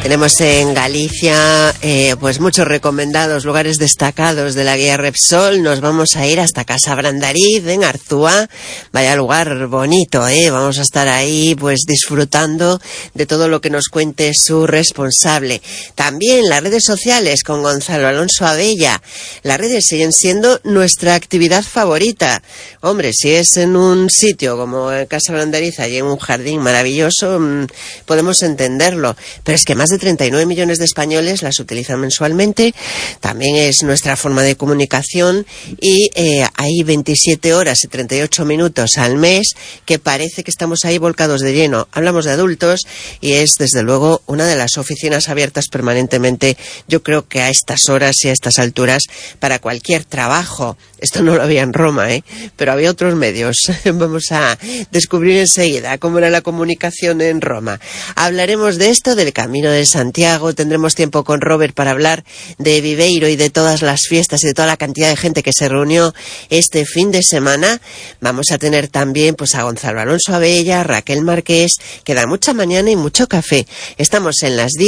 Tenemos en Galicia pues muchos recomendados, lugares destacados de la guía Repsol. Nos vamos a ir hasta Casa Brandariz, en Arzúa. Vaya lugar bonito, vamos a estar ahí pues disfrutando de todo lo que nos cuente su responsable. También las redes sociales con Gonzalo Alonso Abella. Las redes siguen siendo nuestra actividad favorita. Hombre, si es en un sitio como Casa Brandariz, allí en un jardín maravilloso, podemos entenderlo. Pero es que más de 39 millones de españoles las utilizan mensualmente. También es nuestra forma de comunicación y hay 27 horas y 38 minutos al mes que parece que estamos ahí volcados de lleno. Hablamos de adultos y es desde luego una de las oficinas abiertas permanentemente, yo creo que a estas horas y a estas alturas, para cualquier trabajo. Esto no lo había en Roma, pero había otros medios. Vamos a descubrir enseguida cómo era la comunicación en Roma. Hablaremos de esto, del Camino de Santiago. Tendremos tiempo con Robert para hablar de Viveiro y de todas las fiestas y de toda la cantidad de gente que se reunió este fin de semana. Vamos a tener también pues a Gonzalo Alonso Abella, Raquel Marqués. Queda mucha mañana y mucho café. Estamos en las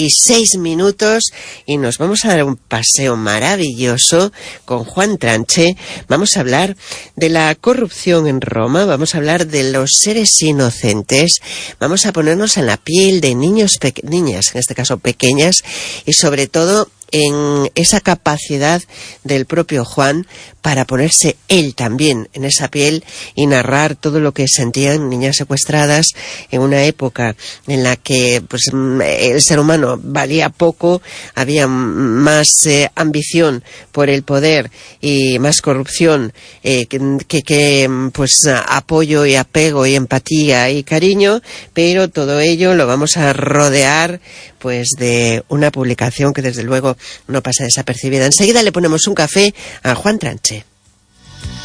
10:06 y nos vamos a dar un paseo maravilloso con Juan Tranche. Vamos a hablar de la corrupción en Roma, vamos a hablar de los seres inocentes, vamos a ponernos en la piel de niñas, en este caso pequeñas, y sobre todo en esa capacidad del propio Juan para ponerse él también en esa piel y narrar todo lo que sentían niñas secuestradas en una época en la que pues el ser humano valía poco, había más ambición por el poder y más corrupción que pues apoyo y apego y empatía y cariño, pero todo ello lo vamos a rodear pues de una publicación que desde luego no pasa desapercibida. Enseguida le ponemos un café a Juan Tranche.